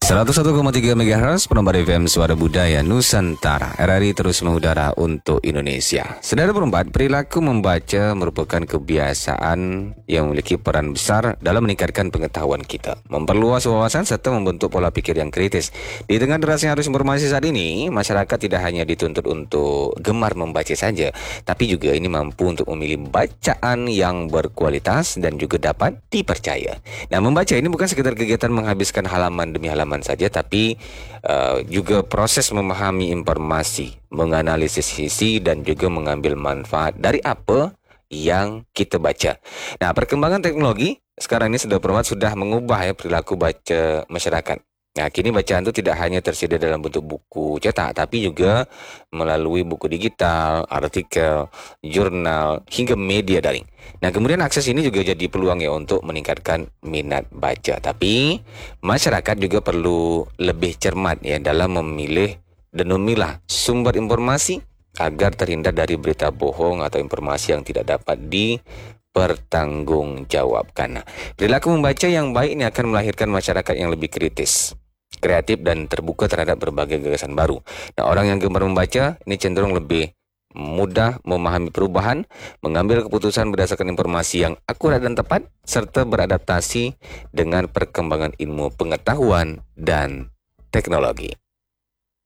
101,3 MHz Penombar FM Suara Budaya Nusantara. RRI terus mengudara untuk Indonesia. Saudara berempat, perilaku membaca merupakan kebiasaan yang memiliki peran besar dalam meningkatkan pengetahuan kita, memperluas wawasan serta membentuk pola pikir yang kritis. Di tengah derasnya arus informasi saat ini, masyarakat tidak hanya dituntut untuk gemar membaca saja, tapi juga ini mampu untuk memilih bacaan yang berkualitas dan juga dapat dipercaya. Nah, membaca ini bukan sekedar kegiatan menghabiskan halaman demi halaman saja, tapi juga proses memahami informasi, menganalisis isi dan juga mengambil manfaat dari apa yang kita baca. Nah, perkembangan teknologi sekarang ini sudah mengubah perilaku baca masyarakat. Nah, kini bacaan itu tidak hanya tersedia dalam bentuk buku cetak, tapi juga melalui buku digital, artikel, jurnal, hingga media daring. Nah, kemudian akses ini juga jadi peluang untuk meningkatkan minat baca. Tapi masyarakat juga perlu lebih cermat dalam memilih dan memilah sumber informasi agar terhindar dari berita bohong atau informasi yang tidak dapat dipertanggungjawabkan. Nah, perilaku membaca yang baik ini akan melahirkan masyarakat yang lebih kritis, kreatif dan terbuka terhadap berbagai gagasan baru. Nah, orang yang gemar membaca ini cenderung lebih mudah memahami perubahan, mengambil keputusan berdasarkan informasi yang akurat dan tepat, serta beradaptasi dengan perkembangan ilmu pengetahuan dan teknologi.